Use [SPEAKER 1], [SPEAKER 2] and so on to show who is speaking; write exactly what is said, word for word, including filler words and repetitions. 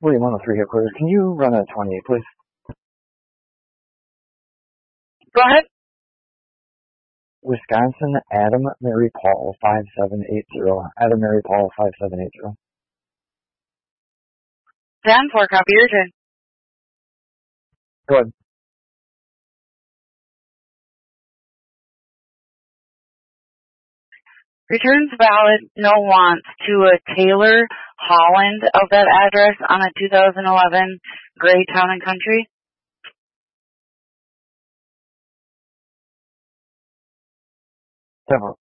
[SPEAKER 1] William one oh three headquarters. Can you run a twenty-eight, please?
[SPEAKER 2] Go ahead.
[SPEAKER 1] Wisconsin, Adam Mary Paul five seven eight zero. Adam Mary Paul five seven eight zero.
[SPEAKER 2] ten four, copy your turn.
[SPEAKER 1] Go ahead.
[SPEAKER 2] Returns valid, no wants to a Taylor Holland of that address on a two thousand eleven gray Town and Country.
[SPEAKER 1] Several.